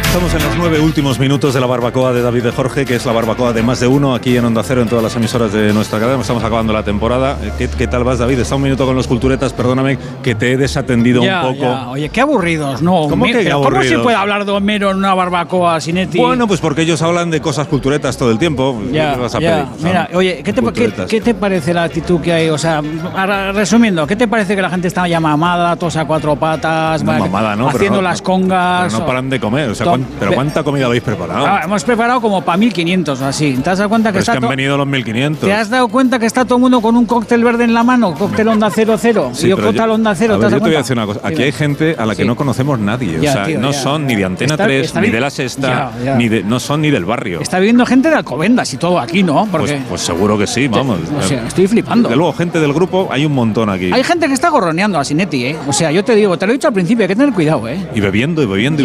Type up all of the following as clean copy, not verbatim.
Estamos en los 9 últimos minutos de la barbacoa de David de Jorge, que es la barbacoa de más de uno aquí en Onda Cero, en todas las emisoras de nuestra cadena. Estamos acabando la temporada. ¿Qué tal vas, David? Está un minuto con los culturetas. Perdóname que te he desatendido un poco. Ya. Oye, qué aburridos, ¿no? ¿Cómo que qué aburridos? ¿Cómo se puede hablar de Homero en una barbacoa, Sinetti? Bueno, pues porque ellos hablan de cosas culturetas todo el tiempo. Ya. Mira, oye, ¿qué te parece la actitud que hay? O sea, resumiendo, ¿qué te parece que la gente está ya mamada, todos a cuatro patas, no, mamada, no, haciendo las congas? Pero no paran de comer. O sea, ¿pero cuánta comida habéis preparado? Hemos preparado como para 1.500 o así. ¿Te has dado cuenta que pero es que han venido los 1.500. ¿Te has dado cuenta que está todo el mundo con un cóctel verde en la mano? Cóctel Onda 00. Sí, yo cóctel Onda 0. A ver, yo te voy a decir una cosa. Aquí hay gente a la que no conocemos nadie. O sea, no son ni de Antena 3, ni de La Sexta, no son ni del barrio. Está viviendo gente de Alcobendas y todo aquí, ¿no? Porque pues seguro que sí, vamos. O sea, estoy flipando. De luego, gente del grupo, hay un montón aquí. Hay gente que está gorroneando a Sinetti, ¿eh? O sea, yo te digo, te lo he dicho al principio, hay que tener cuidado, ¿eh? Y bebiendo.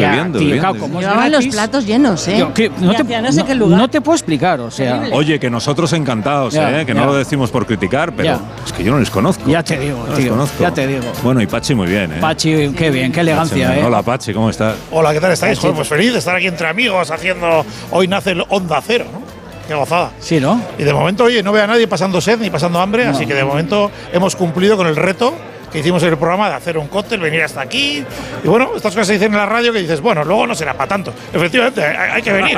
Llevaban los platos llenos, ¿eh? No sé qué lugar. No te puedo explicar, o sea. Oye, que nosotros encantados, que no lo decimos por criticar, pero es que yo no les conozco. Ya te digo, tío. Ya te digo. Bueno, y Pachi muy bien, ¿eh? Pachi, qué bien, qué elegancia, Pachi, Hola, Pachi, ¿cómo estás? Hola, ¿qué tal estáis? Pues feliz de estar aquí entre amigos haciendo. Hoy nace el Onda Cero, ¿no? Qué gozada. Sí, ¿no? Y de momento, oye, no veo a nadie pasando sed ni pasando hambre, así que de momento hemos cumplido con el reto que hicimos en el programa de hacer un cóctel, venir hasta aquí. Y bueno, estas cosas se dicen en la radio que dices, bueno, luego no será para tanto. Efectivamente, hay que venir.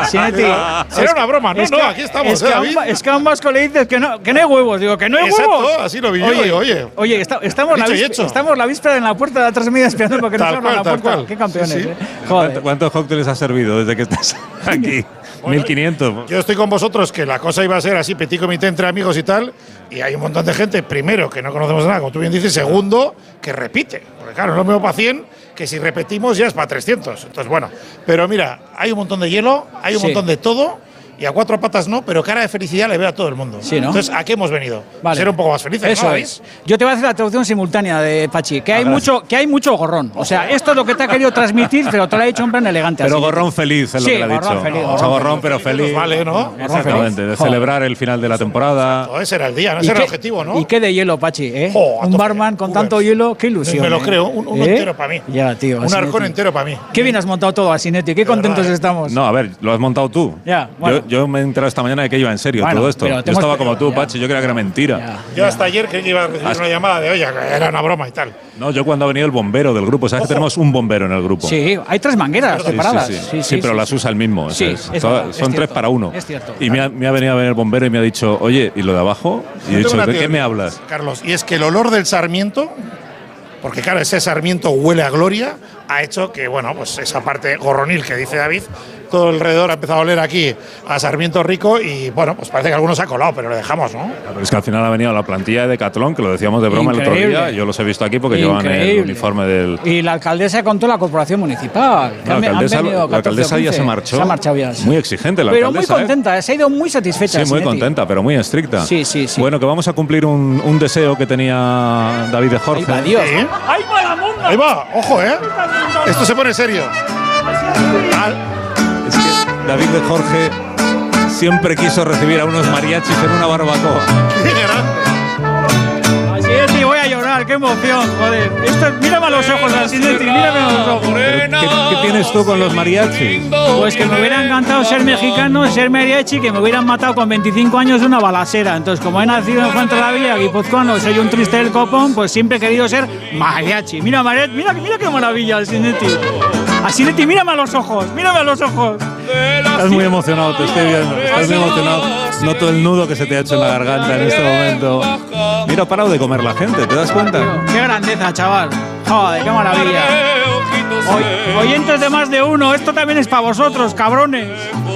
Será una broma. No, aquí estamos. Es que a un vasco le dices que no hay huevos. Digo, que no hay huevos. Exacto, así lo vi yo. Oye, estamos la víspera en la puerta de la 3 media esperando porque nos abran la puerta. Qué campeones, sí. Joder. ¿Cuántos cócteles has servido desde que estás aquí? Bueno, 1.500. Yo estoy con vosotros, que la cosa iba a ser así, petit comité entre amigos y tal, y hay un montón de gente, primero, que no conocemos nada, como tú bien dices, segundo, que repite. Porque claro, no es lo mismo para 100, que si repetimos ya es para 300. Entonces, bueno, pero mira, hay un montón de hielo, hay un montón de todo, y a cuatro patas no, pero cara de felicidad le veo a todo el mundo. Sí, ¿no? Entonces, ¿a qué hemos venido? Vale. Ser un poco más felices, eso ¿no? Es. Yo te voy a hacer la traducción simultánea de Pachi, que hay mucho gorrón. O sea, esto es lo que te ha querido transmitir, pero te lo ha dicho en plan elegante. Pero así. gorrón feliz es lo que le ha dicho. Feliz, gorrón pero feliz. Vale, ¿no? Exactamente, de celebrar el final de la temporada. Ese era el día, ese era el objetivo, ¿no? Y qué de hielo, Pachi, ¿eh? Un barman con tanto hielo, qué ilusión. Me lo creo, uno entero para mí. Ya, tío. Un arcón entero para mí. Qué bien has montado todo, Sinetti, qué contentos estamos. No, a ver, lo has montado tú. Ya, bueno. Yo me he enterado esta mañana de que iba en serio todo esto. Yo estaba como tú, Pachi, yo creía que era mentira. Yo hasta ayer creí que iba a recibir una llamada de, oye, que era una broma y tal. No, yo cuando ha venido el bombero del grupo, ¿sabes que tenemos un bombero en el grupo? Sí, hay 3 mangueras separadas. Sí, pero las usa el mismo. Sí, son 3 para 1. Es cierto. Y me ha venido a ver el bombero y me ha dicho, oye, ¿y lo de abajo? Y he dicho, ¿de qué me hablas? Carlos, y es que el olor del sarmiento, porque claro, ese sarmiento huele a gloria, ha hecho que, bueno, pues esa parte gorronil que dice David, todo alrededor ha empezado a oler aquí a sarmiento rico y, bueno, pues parece que algunos se ha colado, pero lo dejamos, ¿no? Pero es que al final ha venido la plantilla de Decathlon, que lo decíamos de broma el otro día, yo los he visto aquí porque llevan el uniforme del… Y la alcaldesa contó la corporación municipal. La alcaldesa ya se marchó. Se ha marchado ya. Muy exigente la pero alcaldesa. Pero muy contenta, se ha ido muy satisfecha. Sí, muy contenta, pero muy estricta. Sí. Bueno, que vamos a cumplir un deseo que tenía David de Jorge. Adiós. ¿Sí? ¡Ahí va la monda! Ahí va, ojo, ¿eh? Esto se pone serio. Es que David de Jorge siempre quiso recibir a unos mariachis en una barbacoa. ¡Qué grande! Así es, y voy a llorar, qué emoción, joder. Mírame a los ojos, Sinetti, mírame a los ojos. ¿Qué tienes tú con los mariachis? Pues que me hubiera encantado ser mexicano, ser mariachi, que me hubieran matado con 25 años de una balacera. Entonces, como he nacido en Fuente de la Villa, guipuzcoano, soy un triste del copón, pues siempre he querido ser mariachi. Mira qué maravilla, Sinetti. A Sinetti, mírame a los ojos, mírame a los ojos. Estás muy emocionado, te estoy viendo. Estás muy emocionado. Noto el nudo que se te ha hecho en la garganta en este momento. Mira, ha parado de comer la gente, ¿te das cuenta? Qué grandeza, chaval. Joder, qué maravilla. Oyentes de más de uno, esto también es para vosotros, cabrones.